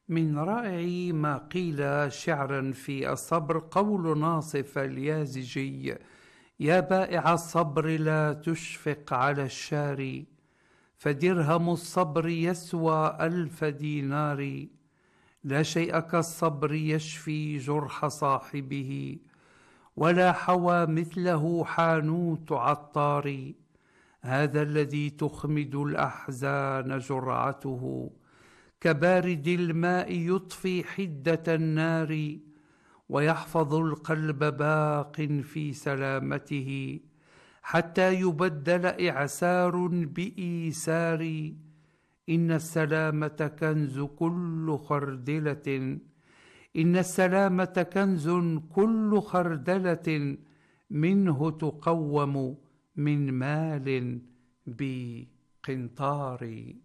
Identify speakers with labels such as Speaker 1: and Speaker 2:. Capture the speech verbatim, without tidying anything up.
Speaker 1: من رائع ما قيل شعرا في الصبر قول ناصف اليازجي: يا بائع الصبر لا تشفق على الشاري، فدرهم الصبر يسوى ألف دينار. لا شيء كالصبر يشفي جرح صاحبه، ولا حوى مثله حانوت عطار. هذا الذي تخمد الأحزان جرعته، كبارد الماء يطفي حدة النار. ويحفظ القلب باق في سلامته، حتى يبدل إعسار بإيسار. إن السلامة كنز كل خردلة، إن السلامة كنز كل خردلة، منه تقوم من مال بقنطار.